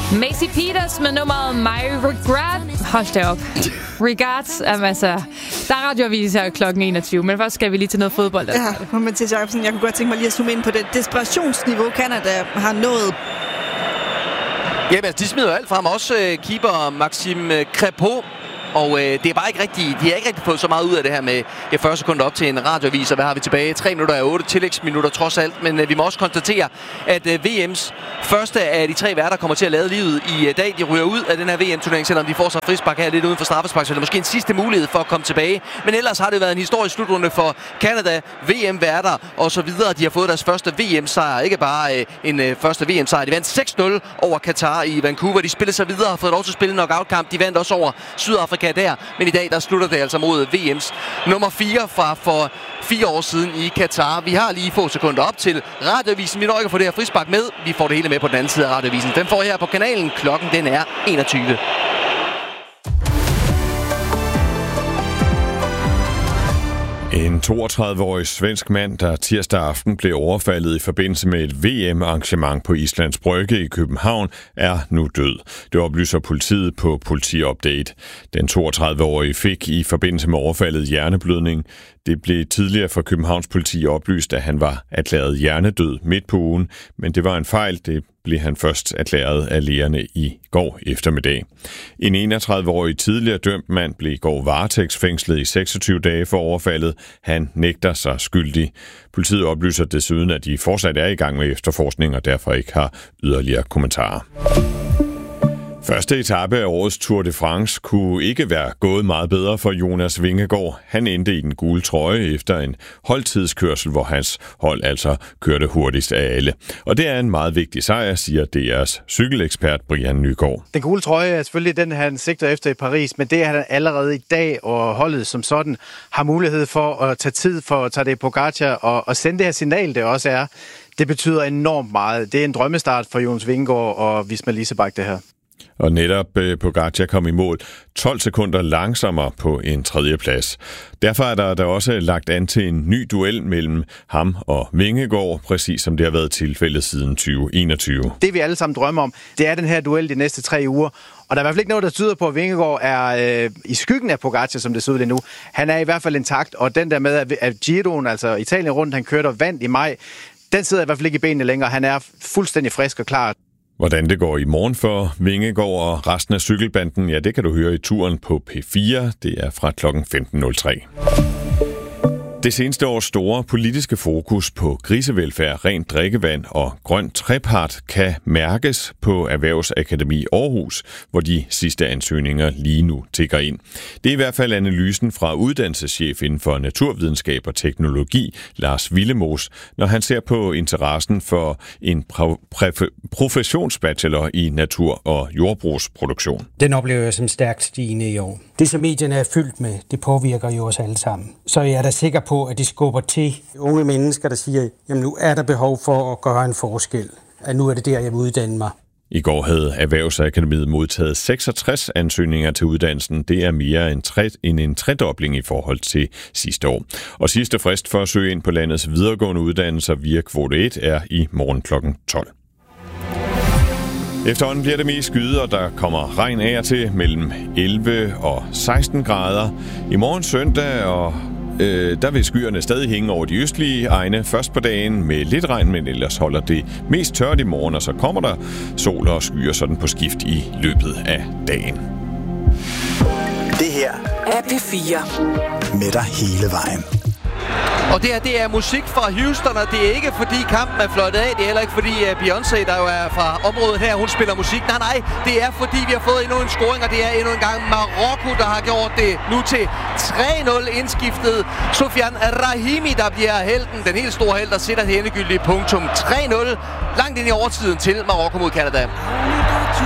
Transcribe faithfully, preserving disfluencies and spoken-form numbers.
Macy Peters med nummeret My Regret. Hold da op. Regards. Jamen, altså, der er radioavis her klokken enogtyve, men først skal vi lige til noget fodbold. Der. Ja, Mathias Jacobsen, jeg kunne godt tænke mig lige at zoome ind på det desperationsniveau, Canada har nået. Jamen, altså, de smider jo alt frem. Også øh, keeper Maxime Crépeau. Og øh, det er bare ikke rigtigt, de har ikke rigtig fået så meget ud af det her med ja, fyrre sekunder op til en radioavis, og hvad har vi tilbage? tre minutter af otte tillægsminutter trods alt, men øh, vi må også konstatere, at øh, V M's første af de tre værter kommer til at lade livet i øh, dag. De ryger ud af den her V M-turnering, selvom de får sig frispark her lidt uden for straffespark, så det er måske en sidste mulighed for at komme tilbage. Men ellers har det været en historisk slutrunde for Canada, V M-værter og så videre. De har fået deres første V M-sejr, ikke bare øh, en øh, første V M-sejr. De vandt seks nul over Katar i Vancouver. De spillede sig videre, har fået lov til at spille en knockout-kamp. De vandt også over Sydafrika der, men i dag der slutter det altså mod V M's nummer fire fra for fire år siden i Katar. Vi har lige få sekunder op til radioavisen. Vi når ikke at få det her frispark med. Vi får det hele med på den anden side af radioavisen. Den får I her på kanalen. Klokken den er enogtyve. En toogtredive-årig svensk mand, der tirsdag aften blev overfaldet i forbindelse med et V M-arrangement på Islands Brygge i København, er nu død. Det oplyser politiet på Politiupdate. Den toogtredive-årige fik i forbindelse med overfaldet hjerneblødning. Det blev tidligere fra Københavns politi oplyst, at han var erklæret hjernedød midt på ugen, men det var en fejl. Det blev han først erklæret af lægerne i går eftermiddag. En enogtredive-årig tidligere dømt mand blev i går varetægtsfængslet i seksogtyve dage for overfaldet. Han nægter sig skyldig. Politiet oplyser desuden, at de fortsat er i gang med efterforskning og derfor ikke har yderligere kommentarer. Første etape af årets Tour de France kunne ikke være gået meget bedre for Jonas Vingegaard. Han endte i den gule trøje efter en holdtidskørsel, hvor hans hold altså kørte hurtigst af alle. Og det er en meget vigtig sejr, siger D R's cykelekspert Brian Nygaard. Den gule trøje er selvfølgelig den, han sigter efter i Paris, men det er han allerede i dag, og holdet som sådan har mulighed for at tage tid for at tage det Pogacar og, og sende det her signal, det også er. Det betyder enormt meget. Det er en drømmestart for Jonas Vingegaard og Visma Leasebach, det her. Og netop eh, Pogacar kom i mål tolv sekunder langsommere på en tredjeplads. Derfor er der, der også lagt an til en ny duel mellem ham og Vingegaard, præcis som det har været tilfældet siden tyve enogtyve. Det vi alle sammen drømmer om, det er den her duel de næste tre uger. Og der er i hvert fald ikke noget, der tyder på, at Vingegaard er øh, i skyggen af Pogacar, som det ser ud lige nu. Han er i hvert fald intakt, og den der med, at Giroen, altså Italien rundt, han kørte og vandt i maj, den sidder i hvert fald ikke i benene længere. Han er fuldstændig frisk og klar. Hvordan det går i morgen for Vingegaard og resten af cykelbanden, ja, det kan du høre i turen på P fire. Det er fra klokken femten nul tre. Det seneste års store politiske fokus på grisevelfærd, rent drikkevand og grøn trepart kan mærkes på Erhvervsakademi Aarhus, hvor de sidste ansøgninger lige nu tikker ind. Det er i hvert fald analysen fra uddannelseschef inden for naturvidenskab og teknologi, Lars Willemoes, når han ser på interessen for en professionsbachelor i natur- og jordbrugsproduktion. Den oplever jeg som stærkt stigende i år. Det, som medierne er fyldt med, det påvirker jo os alle sammen. Så jeg er da sikker på, at det skubber til unge mennesker, der siger, jamen nu er der behov for at gøre en forskel. At nu er det der, jeg vil uddanne mig. I går havde Erhvervsakademiet modtaget seksogtres ansøgninger til uddannelsen. Det er mere end, tre, end en tredobling i forhold til sidste år. Og sidste frist for at søge ind på landets videregående uddannelser via kvote et er i morgen klokken tolv. Efterhånden bliver det mest skyde, og der kommer regn af og til mellem elleve og seksten grader. I morgen søndag, og øh, der vil skyerne stadig hænge over de østlige egne. Først på dagen med lidt regn, men ellers holder det mest tørt i morgen, og så kommer der sol og skyer sådan på skift i løbet af dagen. Det her er P fire. Med dig hele vejen. Og det her, det er musik fra Houston, og det er ikke fordi kampen er fløjtet af. Det er heller ikke fordi uh, Beyoncé, der jo er fra området her, hun spiller musik. Nej, nej, det er fordi vi har fået endnu en scoring, og det er endnu en gang Marokko, der har gjort det nu til tre nul indskiftet. Sofiane Rahimi, der bliver helten, den helt store held, der sætter det endegyldige punktum. tre nul langt ind i overtiden til Marokko mod Canada.